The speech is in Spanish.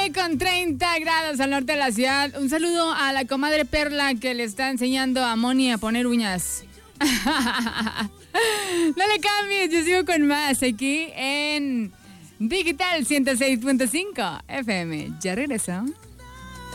Con 30 grados al norte de la ciudad. Un saludo a la comadre Perla que le está enseñando a Moni a poner uñas. No le cambies, yo sigo con más aquí en Digital 106.5 FM. Ya regreso.